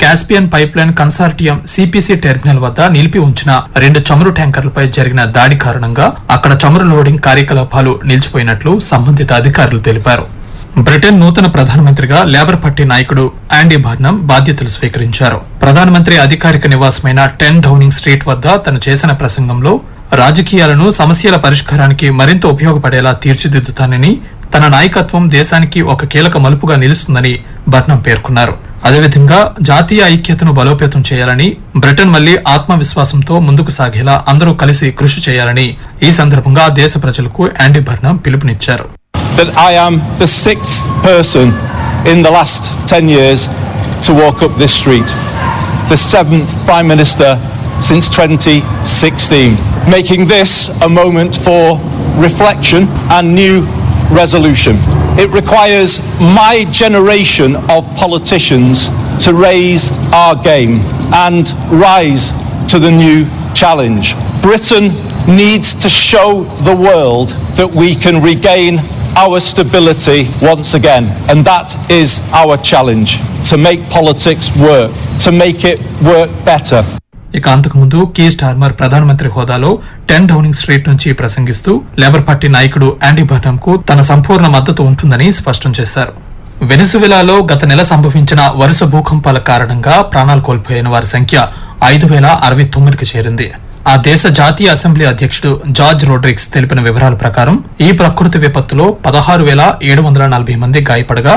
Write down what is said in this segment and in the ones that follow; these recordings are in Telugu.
Caspian pipe line consortium CPC terminal వద్ద నిలిపి ఉంచిన 2 చమురు ట్యాంకర్లపై జరిగిన దాడి కారణంగా అక్కడ చమురు లోడింగ్ కార్యకలాపాలు నిలిచిపోయినట్లు సంబంధిత అధికారులు తెలిపారు. బ్రిటన్ నూతన ప్రధానమంత్రిగా లేబర్ పార్టీ నాయకుడు యాండీ బార్నమ్ బాధ్యతలు స్వీకరించారు. ప్రధానమంత్రి అధికారిక నివాసమైన 10 డౌనింగ్ స్ట్రీట్ వద్ద తను చేసిన ప్రసంగంలో రాజకీయాలను సమస్యల పరిష్కారానికి మరింత ఉపయోగపడేలా తీర్చిదిద్దుతానని, తన నాయకత్వం దేశానికి ఒక కీలక మలుపుగా నిలుస్తుందని బర్నమ్ పేర్కొన్నారు. అదేవిధంగా జాతీయ ఐక్యతను బలోపేతం చేయాలని, బ్రిటన్ మళ్లీ ఆత్మవిశ్వాసంతో ముందుకు సాగేలా అందరూ కలిసి కృషి చేయాలని ఈ సందర్భంగా దేశ ప్రజలకు యాండీ బార్నమ్ పిలుపునిచ్చారు. That I am the 6th person in the last 10 years to walk up this street, the 7th Prime Minister since 2016, making this a moment for reflection and new resolution. It requires my generation of politicians to raise our game and rise to the new challenge. Britain needs to show the world that we can regain our stability once again, and that is our challenge, to make politics work, to make it work better. ఇక అంతకుముందు కీ స్టార్మర్ ప్రధానమంత్రి హోదాలో 10 డౌనింగ్ స్ట్రీట్ నుంచి ప్రసంగిస్తూ లేబర్ పార్టీ నాయకుడు యాండీ బార్నమ్ కు తన సంపూర్ణ మద్దతు ఉంటుందని స్పష్టం చేశారు. వెనిజువెలాలో గత నెల సంభవించిన వరుస భూకంపాల కారణంగా ప్రాణాలు కోల్పోయిన వారి సంఖ్య 5069కి చేరింది. ఆ దేశ జాతీయ అసెంబ్లీ అధ్యక్షుడు జార్జ్ రోడ్రిగ్స్ తెలిపిన వివరాల ప్రకారం ఈ ప్రకృతి విపత్తులో 16,740 మంది గాయపడగా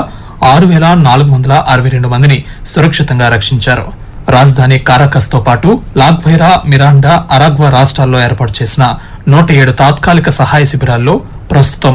6,462 మందిని సురక్షితంగా రక్షించారు. రాజధాని కారాకస్ తో పాటు లాగ్వైరా, మిరాండా, అరాగ్వా రాష్ట్రాల్లో ఏర్పాటు చేసిన 107 తాత్కాలిక సహాయ శిబిరాల్లో ప్రస్తుతం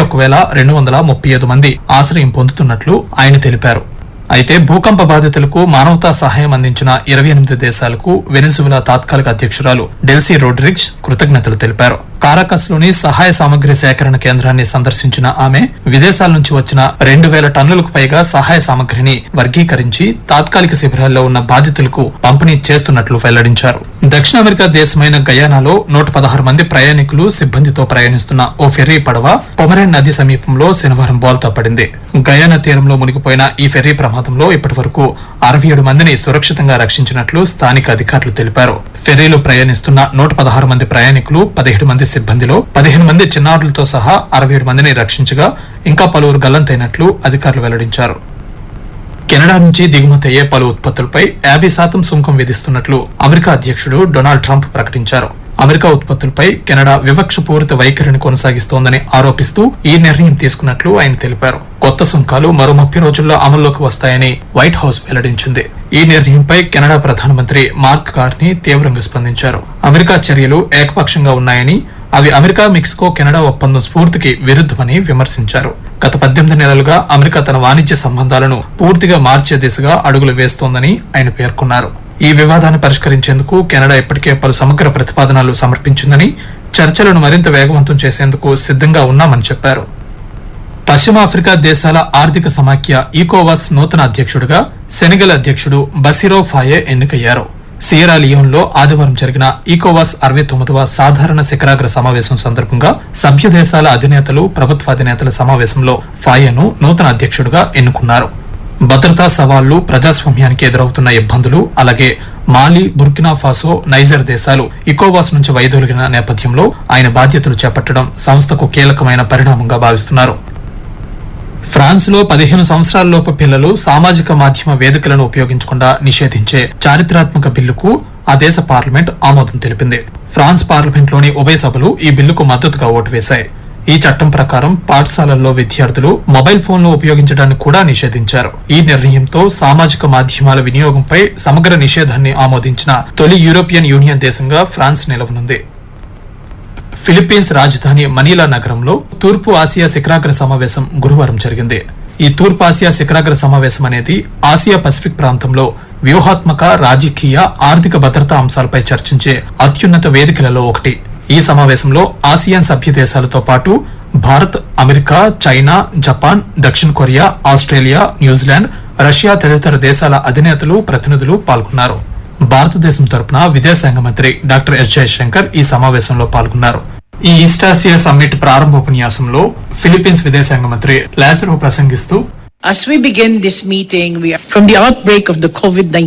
21,235 మంది ఆశ్రయం పొందుతున్నట్లు ఆయన తెలిపారు. అయితే భూకంప బాధితులకు మానవతా సహాయం అందించిన 28 దేశాలకు వెనిజువెలా తాత్కాలిక అధ్యక్షురాలు డెల్సీ రోడ్రిగ్స్ కృతజ్ఞతలు తెలిపారు. కారాకస్ లోని సహాయ సామగ్రి సేకరణ కేంద్రాన్ని సందర్శించిన ఆమె విదేశాల నుంచి వచ్చిన 2,000 టన్నులకు పైగా సహాయ సామగ్రిని వర్గీకరించి తాత్కాలిక శిబిరాల్లో ఉన్న బాధితులకు పంపిణీ చేస్తున్నట్లు వెల్లడించారు. దక్షిణ అమెరికా దేశమైన గయానాలో 116 మంది ప్రయాణికులు సిబ్బందితో ప్రయాణిస్తున్న ఓ ఫెర్రీ పడవ పొమరెన్ నది సమీపంలో శనివారం బోల్తా పడింది. గయానా తీరంలో మునిగిపోయిన ఈ ఫెర్రీ ప్రమాదంలో ఇప్పటి వరకు 67 మందిని సురక్షితంగా రక్షించినట్లు స్థానిక అధికారులు తెలిపారు. ఫెర్రీలో ప్రయాణిస్తున్న 116 మంది ప్రయాణికులు, 17 మంది సిబ్బందిలో 15 మంది చిన్నారులతో సహా 67 మందిని రక్షించగా ఇంకా పలువురు గల్లంతైనట్లు అధికారులు వెల్లడించారు. కెనడా నుంచి దిగుమతయ్యే పలు ఉత్పత్తులపై 50% సుంకం విధిస్తున్నట్లు అమెరికా అధ్యక్షుడు డొనాల్డ్ ట్రంప్ ప్రకటించారు. అమెరికా ఉత్పత్తులపై కెనడా వివక్షపూరిత వైఖరిని కొనసాగిస్తోందని ఆరోపిస్తూ ఈ నిర్ణయం తీసుకున్నట్లు ఆయన తెలిపారు. కొత్త సుంకాలు మరో 30 రోజుల్లో అమల్లోకి వస్తాయని వైట్ హౌస్ వెల్లడించింది. ఈ నిర్ణయంపై కెనడా ప్రధానమంత్రి మార్క్ కార్నీ తీవ్రంగా స్పందించారు. అమెరికా చర్యలు ఏకపక్షంగా ఉన్నాయని, అవి అమెరికా మెక్సికో కెనడా ఒప్పందం స్ఫూర్తికి విరుద్ధమని విమర్శించారు. గత 18 నెలలుగా అమెరికా తన వాణిజ్య సంబంధాలను పూర్తిగా మార్చే దిశగా అడుగులు వేస్తోందని ఆయన పేర్కొన్నారు. ఈ వివాదాన్ని పరిష్కరించేందుకు కెనడా ఇప్పటికే పలు సమగ్ర ప్రతిపాదనలు సమర్పించిందని, చర్చలను మరింత వేగవంతం చేసేందుకు సిద్ధంగా ఉన్నామని చెప్పారు. పశ్చిమాఫ్రికా దేశాల ఆర్థిక సమాఖ్య ఈకోవాస్ నూతన అధ్యక్షుడిగా సెనెగల్ అధ్యక్షుడు బసిరో ఫాయే ఎన్నికయ్యారు. సియరా లియోన్లో ఆదివారం జరిగిన ఈకోవాస్ 69వ సాధారణ శిఖరాగ్ర సమావేశం సందర్భంగా సభ్య దేశాల అధినేతలు, ప్రభుత్వాధినేతల సమావేశంలో ఫాయేను నూతన అధ్యక్షుడిగా ఎన్నుకున్నారు. భద్రతా సవాళ్లు, ప్రజాస్వామ్యానికి ఎదురవుతున్న ఇబ్బందులు, అలాగే మాలి, బుర్కినా ఫాసో, నైజర్ దేశాలు ఈకోవాస్ నుంచి వైదొలిగిన నేపథ్యంలో ఆయన బాధ్యతలు చేపట్టడం సంస్థకు కీలకమైన పరిణామంగా భావిస్తున్నారు. ఫ్రాన్స్ లో 15 సంవత్సరాలలోపు పిల్లలు సామాజిక మాధ్యమ వేదికలను ఉపయోగించకుండా నిషేధించే చారిత్రాత్మక బిల్లుకు ఆ దేశ పార్లమెంట్ ఆమోదం తెలిపింది. ఫ్రాన్స్ పార్లమెంట్లోని ఉభయ సభలు ఈ బిల్లుకు మద్దతుగా ఓటు వేశాయి. ఈ చట్టం ప్రకారం పాఠశాలల్లో విద్యార్థులు మొబైల్ ఫోన్లు ఉపయోగించడాన్ని కూడా నిషేధించారు. ఈ నిర్ణయంతో సామాజిక మాధ్యమాల వినియోగంపై సమగ్ర నిషేధాన్ని ఆమోదించిన తొలి యూరోపియన్ యూనియన్ దేశంగా ఫ్రాన్స్ నిలవనుంది. ఫిలిప్పీన్స్ రాజధాని మనీలా నగరంలో తూర్పు ఆసియా శిఖరాగ్ర సమావేశం గురువారం జరిగింది. ఈ తూర్పు ఆసియా శిఖరాగ్ర సమావేశం అనేది ఆసియా పసిఫిక్ ప్రాంతంలో వ్యూహాత్మక, రాజకీయ, ఆర్థిక భద్రతా అంశాలపై చర్చించే అత్యున్నత వేదికలలో ఒకటి. ఈ సమావేశంలో ఆసియాన్ సభ్య దేశాలతో పాటు భారత్, అమెరికా, చైనా, జపాన్, దక్షిణ కొరియా, ఆస్ట్రేలియా, న్యూజిలాండ్, రష్యా తదితర దేశాల అధినేతలు, ప్రతినిధులు పాల్గొన్నారు. భారతదేశం తరపున విదేశాంగ మంత్రి డాక్టర్ ఎస్ జయశంకర్ ఈ సమావేశంలో పాల్గొన్నారు. ఈ ఈస్ట్ ఆసియా సమ్మిట్ ప్రారంభోపన్యాసంలో ఫిలిప్పీన్స్ విదేశాంగ మంత్రి లాజరో ప్రసంగిస్తూ, As we begin this meeting, from the outbreak of the COVID-19